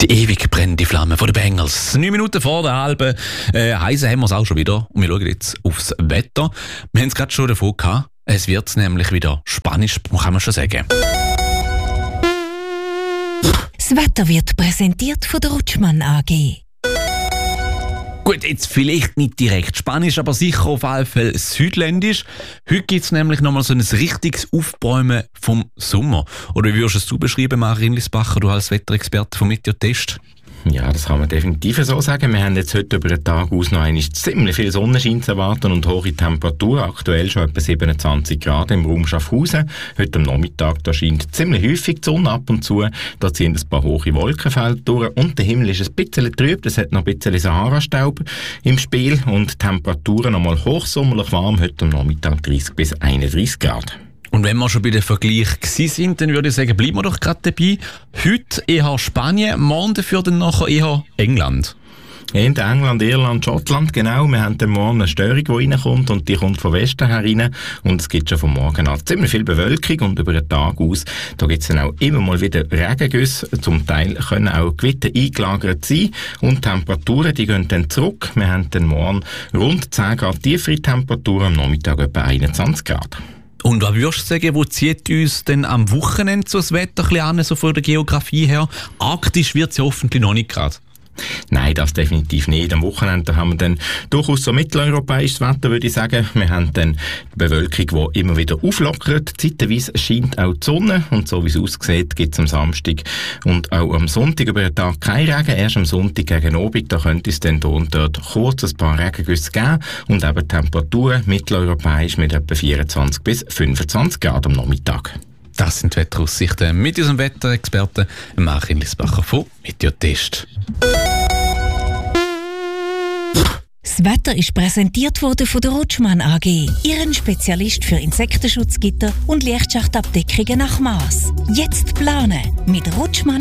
Die ewig brennende Flamme von den Bengals. 9 Minuten vor der halben Heise haben wir es auch schon wieder. Und wir schauen jetzt aufs Wetter. Wir haben es gerade schon davon gehabt. Es wird nämlich wieder spanisch, kann man schon sagen. Das Wetter wird präsentiert von der Rutschmann AG. Gut, jetzt vielleicht nicht direkt Spanisch, aber sicher auf jeden Fall Südländisch. Heute gibt es nämlich nochmal so ein richtiges Aufbäumen vom Sommer. Oder wie würdest du es beschreiben, Marin Lisbacher, du als Wetterexperte vom Meteotest? Ja, das kann man definitiv so sagen. Wir haben jetzt heute über den Tag aus noch einmal ziemlich viel Sonnenschein zu erwarten und hohe Temperaturen. Aktuell schon etwa 27 Grad im Raum Schaffhausen. Heute am Nachmittag da scheint ziemlich häufig die Sonne ab und zu. Da ziehen ein paar hohe Wolkenfelder durch und der Himmel ist ein bisschen trüb. Es hat noch ein bisschen Sahara-Staub im Spiel und die Temperaturen nochmal hochsommerlich warm. Heute am Nachmittag 30 bis 31 Grad. Und wenn wir schon bei den Vergleich sind, dann würde ich sagen, bleiben wir doch gerade dabei. Heute eher Spanien, morgen dafür dann nachher eher England. In England, Irland, Schottland, genau. Wir haben dann morgen eine Störung, die reinkommt und die kommt von Westen her rein. Und es gibt schon von morgen an ziemlich viel Bewölkung und über den Tag aus, da gibt es dann auch immer mal wieder Regengüsse. Zum Teil können auch Gewitter eingelagert sein und die Temperaturen, die gehen dann zurück. Wir haben dann morgen rund 10 Grad tiefere Temperaturen, am Nachmittag etwa 21 Grad. Und was würdest du sagen, wo zieht uns denn am Wochenende so das Wetter ein bisschen an, so von der Geografie her? Arktisch wird es ja hoffentlich noch nicht gerade. Nein, das definitiv nicht. Am Wochenende haben wir dann durchaus so mitteleuropäisches Wetter, würde ich sagen. Wir haben dann die Bewölkung, die immer wieder auflockert. Zeitweise scheint auch die Sonne. Und so wie es aussieht, gibt es am Samstag und auch am Sonntag über den Tag kein Regen. Erst am Sonntag gegen Abend, da könnte es dann hier und dort kurz ein paar Regengüsse geben. Und eben Temperaturen mitteleuropäisch mit etwa 24 bis 25 Grad am Nachmittag. Das sind die Wetteraussichten mit unserem Wetterexperten Marin Lisbacher von Meteotest. Das Wetter ist präsentiert worden von der Rutschmann AG, Ihren Spezialist für Insektenschutzgitter und Lichtschachtabdeckungen nach Maß. Jetzt planen mit Rutschmann